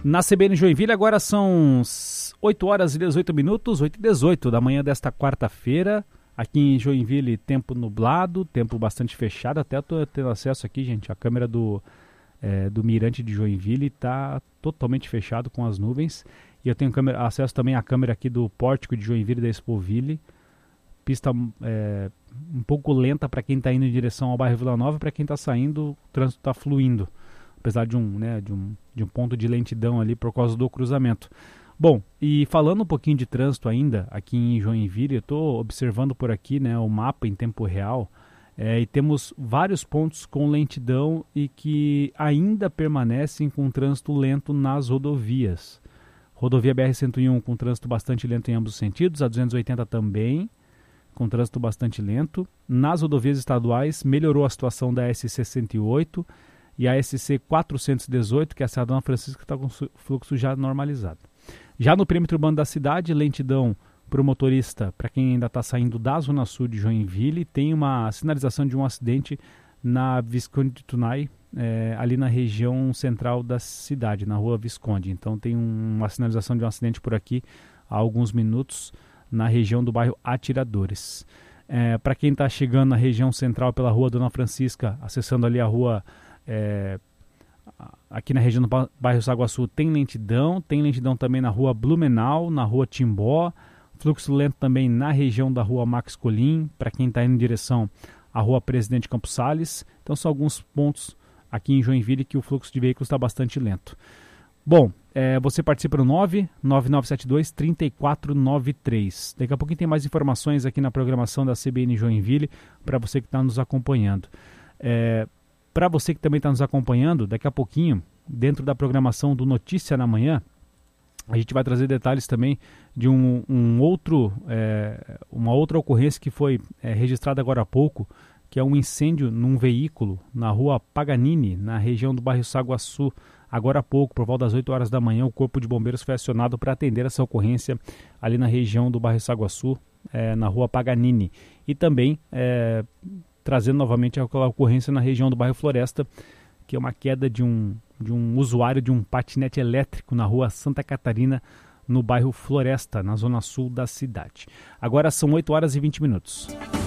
Na CBN Joinville agora são 8 horas e 18 minutos, 8h18 da manhã desta quarta-feira. Aqui em Joinville, tempo nublado, tempo bastante fechado. Até estou tendo acesso aqui, gente. A câmera do mirante de Joinville está totalmente fechado com as nuvens. E eu tenho acesso também à câmera aqui do pórtico de Joinville da Expoville. Pista um pouco lenta para quem está indo em direção ao bairro Vila Nova. Para quem está saindo, o trânsito está fluindo. Apesar de um ponto de lentidão ali por causa do cruzamento. Bom, e falando um pouquinho de trânsito ainda aqui em Joinville, eu estou observando por aqui, né, o mapa em tempo real, e temos vários pontos com lentidão e que ainda permanecem com trânsito lento nas rodovias. Rodovia BR-101 com trânsito bastante lento em ambos os sentidos, a 280 também com trânsito bastante lento. Nas rodovias estaduais melhorou a situação da SC-108 e a SC-418, que é a Serra Dona Francisca, está com fluxo já normalizado. Já no perímetro urbano da cidade, lentidão para o motorista, para quem ainda está saindo da Zona Sul de Joinville, tem uma sinalização de um acidente na Visconde de Tunai, ali na região central da cidade, na rua Visconde. Então tem uma sinalização de um acidente por aqui há alguns minutos na região do bairro Atiradores. Para quem está chegando na região central pela rua Dona Francisca, acessando ali a rua... aqui na região do bairro Saguaçu tem lentidão também na rua Blumenau, na rua Timbó, fluxo lento também na região da rua Max Colim, para quem está indo em direção à rua Presidente Campos Sales. Então são alguns pontos aqui em Joinville que o fluxo de veículos está bastante lento. Bom, você participa no 99972-3493. Daqui a pouquinho tem mais informações aqui na programação da CBN Joinville para você que está nos acompanhando. Para você que também está nos acompanhando, daqui a pouquinho, dentro da programação do Notícia na Manhã, a gente vai trazer detalhes também de uma outra ocorrência que foi registrada agora há pouco, que é um incêndio num veículo na rua Paganini, na região do bairro Saguaçu. Agora há pouco, por volta das 8 horas da manhã, o Corpo de Bombeiros foi acionado para atender essa ocorrência ali na região do bairro Saguaçu, na rua Paganini. E também... trazendo novamente aquela ocorrência na região do bairro Floresta, que é uma queda de um usuário de um patinete elétrico na rua Santa Catarina, no bairro Floresta, na zona sul da cidade. Agora são 8 horas e 20 minutos.